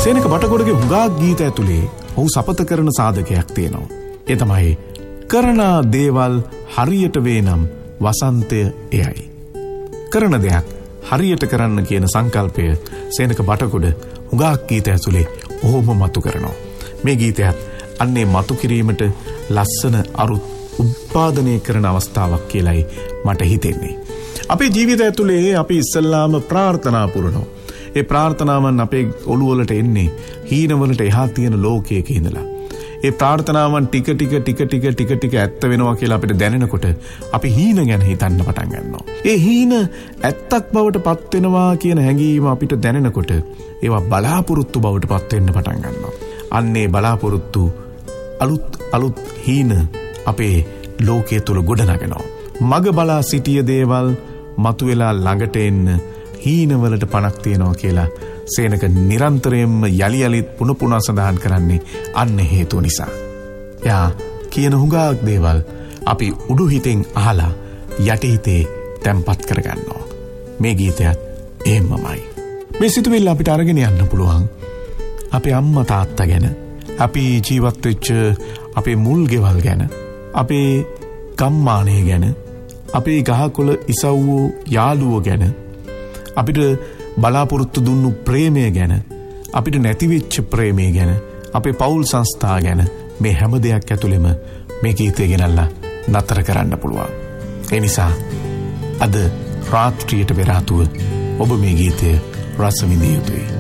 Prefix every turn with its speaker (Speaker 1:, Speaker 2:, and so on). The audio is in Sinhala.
Speaker 1: සේනක බටකොඩගේ හුඟක් ගීත ඇතුලේ ඔහු සපත කරන සාධකයක් තියෙනවා. ඒ තමයි කරන දේවල් හරියට වේ නම් වසන්තය එයයි. කරන දෙයක් හරියට කරන්න කියන සංකල්පය සේනක බටකොඩ හුඟක් ගීත ඇතුලේ ඔහොම මතු කරනවා. මේ ගීතයත් අන්නේ මතු කිරීමට ලස්සන අරුත් උත්පාදනය කරන අවස්ථාවක් කියලයි මට හිතෙන්නේ. අපේ ජීවිතය ඇතුලේ අපි ඉස්සල්ලාම ප්‍රාර්ථනා පුරනවා. ඒ ප්‍රාර්ථනාවන් අපේ ඔළුවලට එන්නේ හීනවලට එහා තියෙන ලෝකයක ඉඳලා. ඒ ප්‍රාර්ථනාවන් ටික ඇත්ත වෙනවා කියලා අපිට දැනෙනකොට අපි හීන ගැන හිතන්න පටන් ගන්නවා. ඒ හීන ඇත්තක් බවට පත් වෙනවා කියන හැඟීම අපිට දැනෙනකොට ඒවා බලාපොරොත්තු බවට පත් වෙන්න පටන් ගන්නවා. අන්නේ බලාපොරොත්තු අලුත් හීන අපේ ලෝකයේ තුල ගොඩනගනවා. මග බලා සිටිය දේවල් මතුවලා ළඟට එන්න හීනවලට පණක් තියනවා කියලා සේනක නිරන්තරයෙන්ම යලි යලිත් පුන සඳහන් කරන්නේ අන්න හේතුව නිසා. යා කියන හුඟක් දේවල් අපි උඩු හිතෙන් අහලා යටි හිතේ තැම්පත් කරගන්නවා. මේ ගීතයත් එහෙමමයි. මේ සිතුවිල්ල අපිට අරගෙන යන්න පුළුවන් අපේ අම්මා තාත්තා ගැන, අපි ජීවත් වෙච්ච අපේ මුල් ගෙවල් ගැන, අපේ ගම්මානය ගැන, අපේ ගහකොළ ඉසව්වෝ යාළුවෝ ගැන, අපිට බලාපොරොත්තු දුන්නු ප්‍රේමය ගැන, අපිට නැතිවෙච්ච ප්‍රේමය ගැන, අපේ පවුල් සංස්ථා ගැන, මේ හැම දෙයක් ඇතුළෙම මේ ගීතය ගෙනල්ලා නතර කරන්න පුළුවන්. ඒ නිසා අද රාත්‍රියට පෙර ආතුව ඔබ මේ ගීතය රස විඳිය යුතුයි.